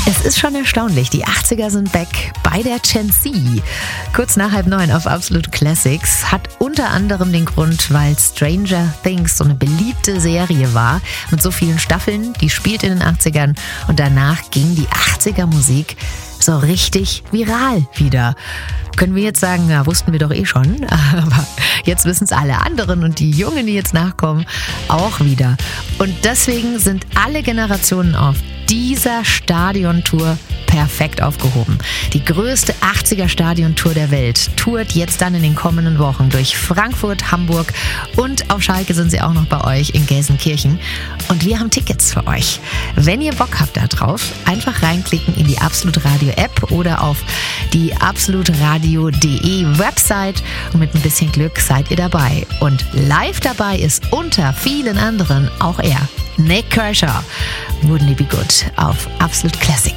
Es ist schon erstaunlich, die 80er sind back bei der Gen Z. Kurz nach 8:30 auf Absolute Classics hat unter anderem den Grund, weil Stranger Things so eine beliebte Serie war mit so vielen Staffeln, die spielt in den 80ern und danach ging die 80er Musik so richtig viral wieder. Können wir jetzt sagen, ja, wussten wir doch eh schon, aber jetzt wissen es alle anderen und die Jungen, die jetzt nachkommen, auch wieder. Und deswegen sind alle Generationen auf dieser Stadiontour perfekt aufgehoben. Die größte 80er-Stadiontour der Welt tourt jetzt dann in den kommenden Wochen durch Frankfurt, Hamburg und auf Schalke sind sie auch noch bei euch in Gelsenkirchen. Und wir haben Tickets für euch. Wenn ihr Bock habt da drauf, einfach reinklicken in die Absolut Radio App oder auf die absolutradio.de Website und mit ein bisschen Glück seid ihr dabei. Und live dabei ist unter vielen anderen auch er, Nik Kershaw. Wouldn't it be good auf Absolute Classic.